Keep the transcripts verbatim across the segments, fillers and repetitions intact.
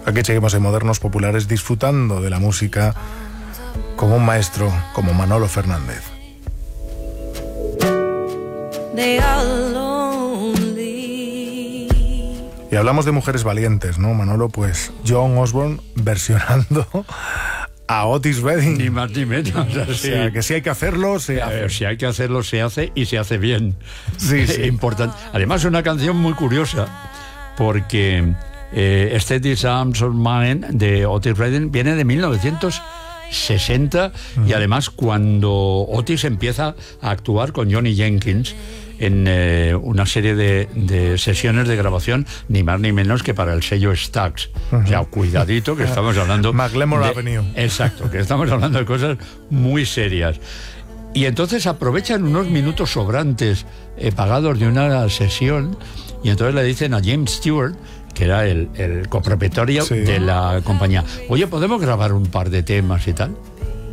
Aquí seguimos en Modernos Populares disfrutando de la música como un maestro como Manolo Fernández. Y hablamos de mujeres valientes, ¿no, Manolo? Pues Joan Osborne versionando a Otis Redding. Ni más ni menos. O sea, que si hay que hacerlo, se hace. Eh, si hay que hacerlo, se hace y se hace bien. Sí, sí. Importante. Además, es una canción muy curiosa porque eh, Steady Arms of Mine de Otis Redding viene de mil novecientos sesenta uh-huh. y además cuando Otis empieza a actuar con Johnny Jenkins en eh, una serie de, de sesiones de grabación, ni más ni menos que para el sello Stax. Uh-huh. O sea, cuidadito, que estamos hablando... McLemore de, Avenue. Exacto, que estamos hablando de cosas muy serias. Y entonces aprovechan unos minutos sobrantes eh, pagados de una sesión y entonces le dicen a James Stewart, que era el, el copropietario sí. de la compañía, oye, ¿podemos grabar un par de temas y tal?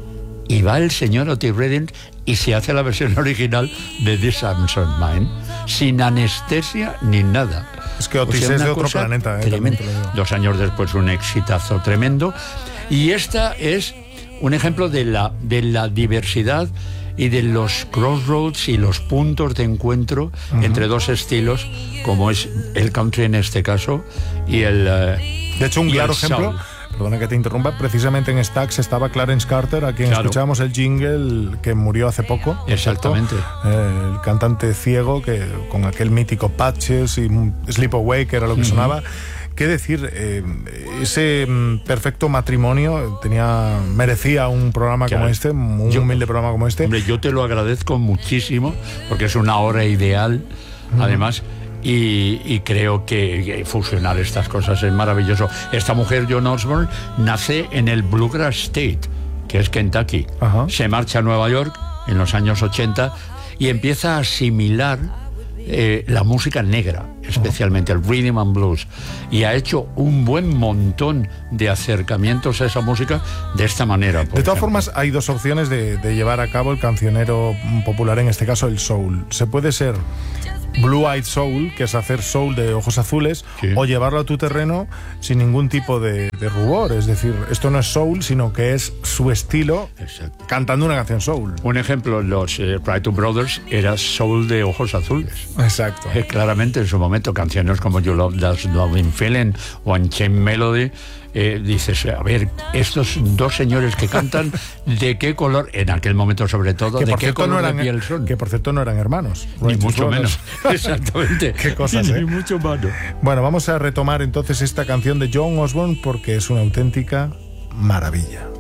Y va el señor Otis Redding y se hace la versión original de This Arms of Mine, sin anestesia ni nada. Es que Otis o sea, es de otro planeta. Eh, Dos años después un exitazo tremendo. Y esta es un ejemplo de la, de la diversidad y de los crossroads y los puntos de encuentro uh-huh. entre dos estilos, como es el country en este caso, y el uh, De hecho, un claro ejemplo... Soul. Perdona que te interrumpa, precisamente en Stax estaba Clarence Carter, a quien claro. escuchamos el jingle, que murió hace poco. Exactamente. Eh, el cantante ciego, que con aquel mítico Patches y Sleep Away, que era lo que uh-huh. sonaba. ¿Qué decir? Eh, ese perfecto matrimonio tenía merecía un programa claro. como este, un yo, humilde programa como este. Hombre, yo te lo agradezco muchísimo, porque es una hora ideal, uh-huh. además... Y, y creo que, que fusionar estas cosas es maravilloso. Esta mujer, Joan Osborne, nace en el Bluegrass State, que es Kentucky. Ajá. Se marcha a Nueva York en los años ochenta y empieza a asimilar eh, la música negra, especialmente Ajá. el rhythm and blues, y ha hecho un buen montón de acercamientos a esa música de esta manera. De todas ejemplo. formas, hay dos opciones de, de llevar a cabo el cancionero popular, en este caso el soul. Se puede ser Blue-Eyed Soul, que es hacer soul de ojos azules, sí. o llevarlo a tu terreno sin ningún tipo de, de rubor. Es decir, esto no es soul, sino que es su estilo Exacto. cantando una canción soul. Un ejemplo, los eh, Wright Brothers era soul de ojos azules. Exacto. Eh, claramente en su momento, canciones como You Love That Loving Feeling o Unchained Melody, eh, dices, a ver, estos dos señores que cantan, ¿de qué color? En aquel momento, sobre todo, que ¿de por qué color no eran, de piel son? Que por cierto no eran hermanos. Ni mucho menos. Exactamente. Qué cosas, ¿eh? Ni mucho menos. Bueno, vamos a retomar entonces esta canción de Joan Osborne porque es una auténtica maravilla.